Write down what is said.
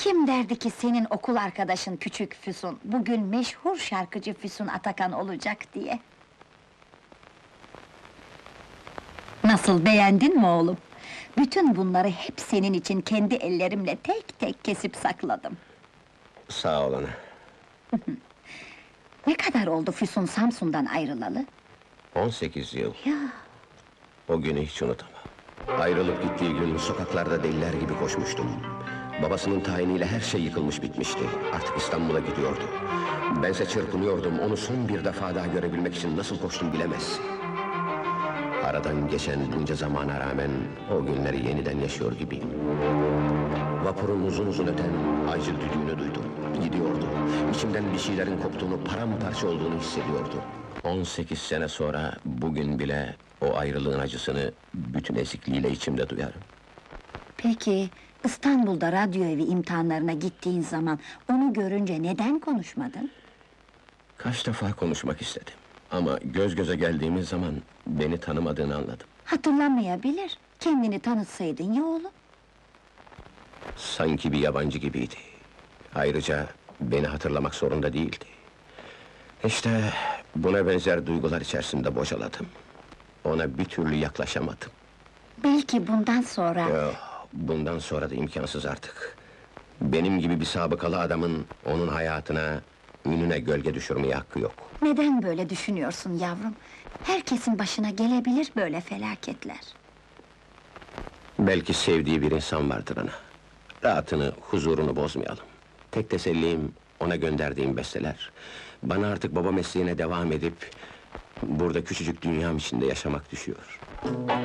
Kim derdi ki senin okul arkadaşın küçük Füsun, bugün meşhur şarkıcı Füsun Atakan olacak diye? Nasıl, beğendin mi oğlum? Bütün bunları hep senin için kendi ellerimle tek tek kesip sakladım. Sağ ol ana. Ne kadar oldu Füsun Samsun'dan ayrılalı? 18 yıl. Ya, O günü hiç unutamam. Ayrılıp gittiği gün sokaklarda deliler gibi koşmuştum. Babasının tayiniyle her şey yıkılmış bitmişti. Artık İstanbul'a gidiyordu. Bense çırpınıyordum, onu son bir defa daha görebilmek için nasıl koştum bilemez. Aradan geçen bunca zamana rağmen o günleri yeniden yaşıyor gibiyim. Vapurun uzun uzun öten acı düdüğünü duydum. Gidiyordu. İçimden bir şeylerin koptuğunu, paramparça olduğunu hissediyordum. 18 sene sonra bugün bile o ayrılığın acısını bütün ezikliğiyle içimde duyarım. peki İstanbul'da radyo evi imtihanlarına gittiğin zaman onu görünce neden konuşmadın? Kaç defa konuşmak istedim. Ama göz göze geldiğimiz zaman beni tanımadığını anladım. Hatırlamayabilir, kendini tanıtsaydın ya oğlum. Sanki bir yabancı gibiydi. Ayrıca beni hatırlamak zorunda değildi. İşte buna benzer duygular içerisinde bocaladım. Ona bir türlü yaklaşamadım. Belki bundan sonra... Yok, bundan sonra da imkansız artık. Benim gibi bir sabıkalı adamın onun hayatına, ününe gölge düşürmeye hakkı yok. Neden böyle düşünüyorsun yavrum? Herkesin başına gelebilir böyle felaketler. Belki sevdiği bir insan vardır ana. Rahatını, huzurunu bozmayalım. Tek tesellim ona gönderdiğim besteler. Bana artık baba mesleğine devam edip burada küçücük dünyam içinde yaşamak düşüyor.